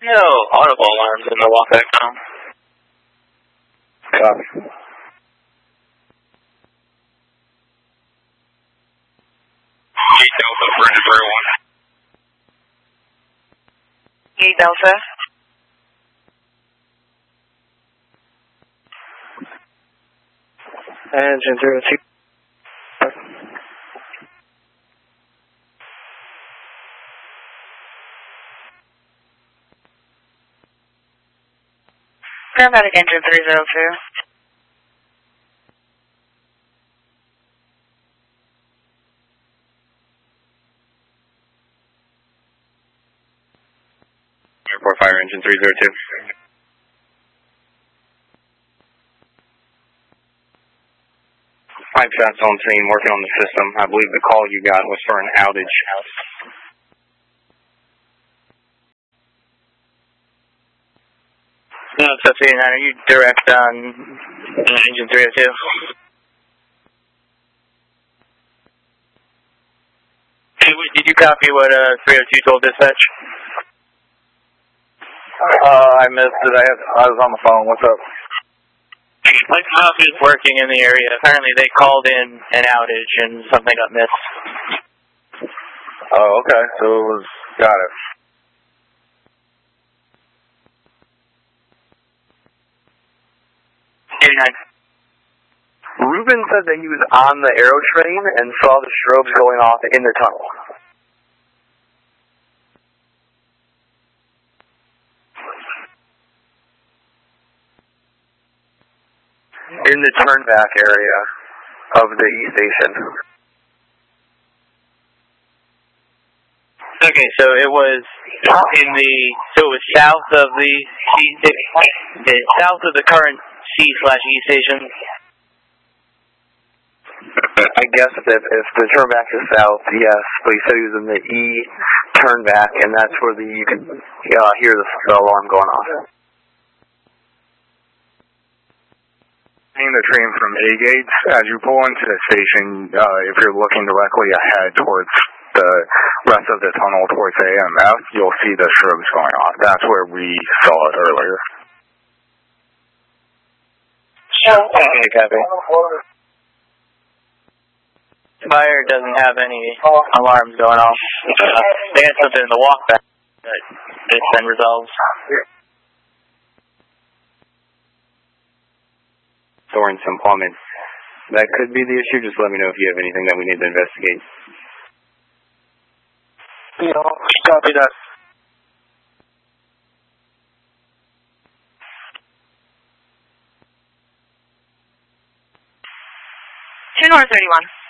No audible alarms in the walkback tunnel. Copy. Delta for number 1. Delta. Engine 02. Paramedic engine 302. Airport Fire Engine 302. Pipe shots on scene, working on the system. I believe the call you got was for an outage. No, it's 89. Are you direct on engine 302? Hey, did you copy what 302 told dispatch? I missed it. I was on the phone. What's up? Like Mouth is working in the area. Apparently they called in an outage and something got missed. Oh, okay. So it was, got it. Ruben said that he was on the Aero train and saw the strobes going off in the tunnel. In the turnback area of the E station. Okay, so it was south of south of the current C/E station. I guess if the turnback is south, yes, but he said he was in the E turnback, and that's where you can hear the alarm going off. The train from A gates, as you pull into the station, if you're looking directly ahead towards the rest of the tunnel towards AMF, you'll see the strobes going off. That's where we saw it earlier. Okay, copy. Fire doesn't have any alarms going off. They had something in the walkback that it's been resolved. Sorensen Plumbing. That could be the issue. Just let me know if you have anything that we need to investigate. Copy that. 2 North 31.